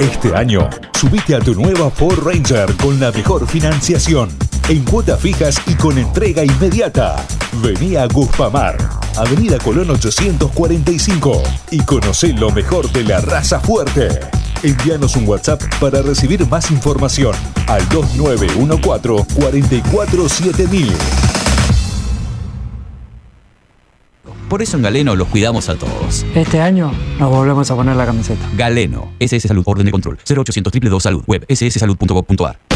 Este año, subite a tu nueva Ford Ranger con la mejor financiación, en cuotas fijas y con entrega inmediata. Vení a Guspamar, Avenida Colón 845, y conocé lo mejor de la raza fuerte. Envíanos un WhatsApp para recibir más información al 2914-447000. Por eso en Galeno los cuidamos a todos. Este año nos volvemos a poner la camiseta. Galeno, SS Salud, Orden de Control, 0800 222 Salud, web sssalud.gov.ar.